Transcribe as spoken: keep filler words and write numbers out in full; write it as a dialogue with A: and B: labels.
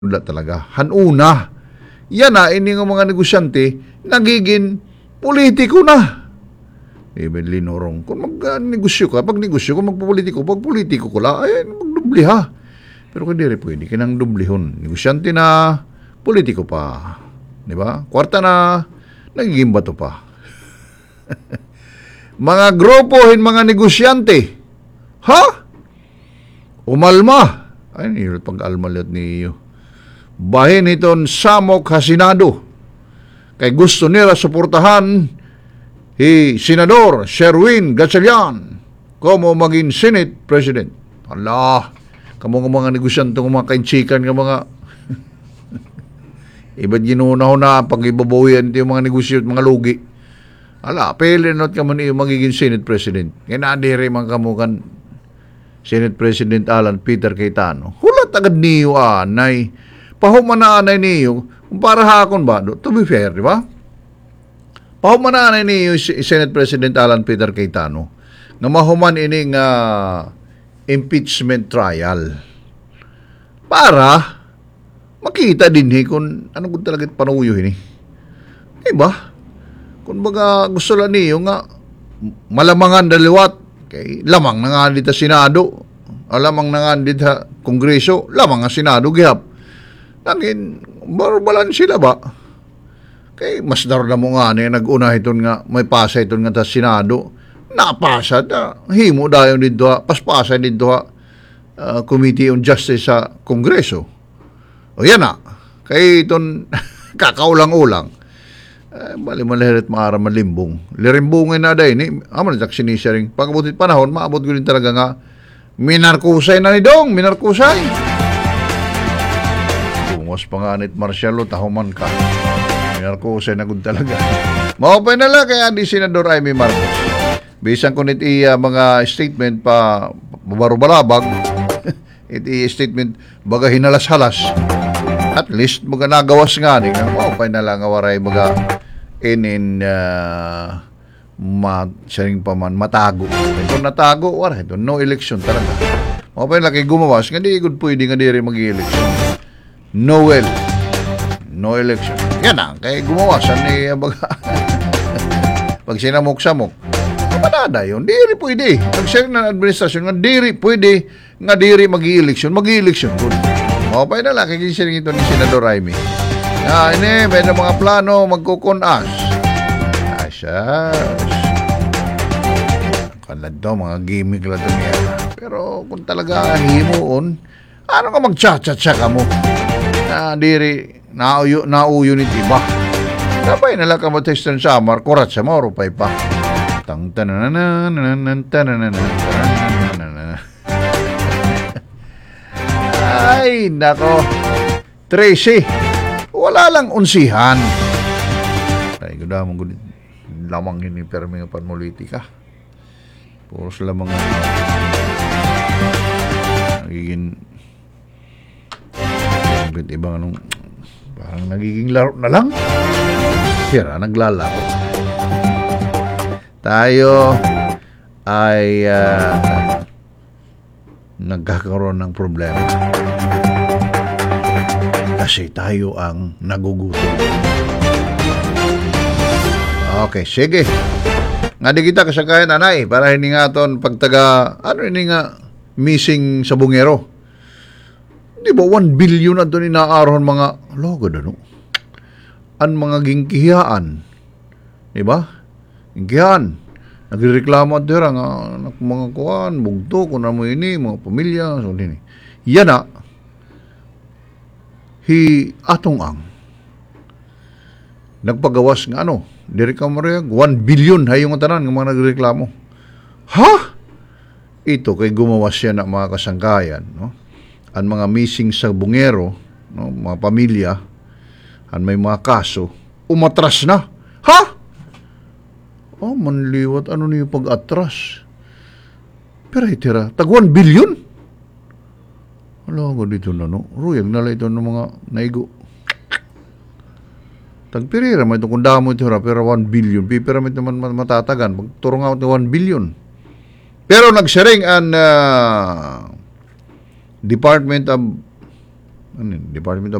A: wala talaga. Hanuna. Yan na, ini nga mga negosyante, nagiging politiko na. Even linorong, kung mag-negosyo ka, pag negosyo ka, magpo-politiko, pag politiko ko la, ay, magdubli ha. Pero kung di rin pwede, kinang dublihon. Negosyante na, politiko pa. Di ba? Kwarta na, nagiging bato pa. Mga grupo, mga negosyante. Ha? Umalma. Ay, nilot pag-almalat niyo. Bahin iton samok ha Senado. Kay gusto nila suportahan si Senador Sherwin Gatchalian como maging Senate President. Allah, kamo nga mga negosyante ng mga kainchikan ng mga ibad ginunaw na pag-ibabawian yung mga negosyo at mga lugi. Ala, pelinot ka man yung magiging Senate President. Kaya nadiri man kamo kan Senate President Alan Peter Cayetano. Hulat agad niyo anay. Pahumananay niyo, kung para hakon ba, to be fair, di ba? Pahumananay niyo si Senate President Alan Peter Cayetano na mahuman ining uh, impeachment trial para makita din eh kung ano kung talaga panuyo ini. Di ba? Kung baga gusto lang niyo nga malamangan daliwat kay lamang na nga dito Senado, lamang na nga dito Kongreso, lamang nga Senado gihap. Nangin, barbalan sila ba? Kay mas dar na mo nga niya, nag-una iton nga, may pasa iton nga ta Senado, napasa na, himo dayon dito ha, paspasa dito ha, uh, Committee on Justice sa Kongreso. O yan na, kay iton, kakaulang-ulang, eh, bali malirit maara malimbong. Lirimbungin na dahin, eh, aman itak sinisya rin. Pag-abutit panahon, maabot ko rin talaga nga, minarkusay na ni Dong, minarkusay. Mas panganit Marcialo, tahuman ka. Minarkusay na gud talaga. Maupay na lang kaya di Senador Amy Marcos. Bisan ko nit iya mga statement pa babarubalabag, iti statement baga hinalas-halas. At least mga nagawas nga ni. Maupay na lang awaray mga inin uh, ma, saring pa man, matago. Ito natago, wala. Ito no election talaga. Maupay na lang kay gumawas, nga di good pwede nga di rin mag-election. Noel. No election. Yan na. Kaya gumawasan ni baga. Pag sinamok-samok. Kapanada yun. Diri pwede. Pag siya ng administrasyon nga diri pwede nga diri mag-i-election. Mag-i-election. Okay na lang. Kaya siya ito ni Senador Raimi. Ah, ini. May na mga plano magkukunas. Asyas. Kalad daw. Mga gimmick lang ito niya. Pero kung talaga himuon, ano ka mag-chat-chat-chat ka mo? Na diri nauyo nauyo ni iba. Kapay na lang ka matestan sa amar kurat sa moro pay pa. Tang tananana tananana. Ay nako. Tracy. Wala lang unsihan. Ay gud mo gud lamang ini permi nga panpolitika. Puro sila mga nagiging ibang anong parang nagiging laro na lang. Sira, naglalaro. Tayo ay uh, nagkakaroon ng problema. Kasi tayo ang nagugutom. Okay, sige. Nga di kita kasagayan, anay, para hindi nga ton pagtaga, ano hindi nga missing sa bungero. Di ba, one billion na doon inaarohan mga logo na no? Ang mga gingkihiyaan. Di ba? Gingkihiyaan. Nagreklamo at dira nga, mga kuhan, bugto, kung na mo ini, mga pamilya, so ini. Yan na, hi atong ang nagpagawas nga ano, diri ka mariyag, one billion hayong tanan ng mga nagreklamo. Ha? Ito kay gumawas siya na mga kasangkayan, no? Ang mga missing sa bungero, no, mga pamilya, ang may mga kaso, umatras na. Ha? Oh, manliwat, ano niyo pag-atras? Pero itira, tag one billion? Wala ko dito na, no? Ruyag nala ito ng mga naigo. Tagpirira, may ito kung damo ito, pero one billion. Pipira may ito man matatagan. Magturong out ng one billion. Pero nagsaring ang uh, Department of ano, yun, Department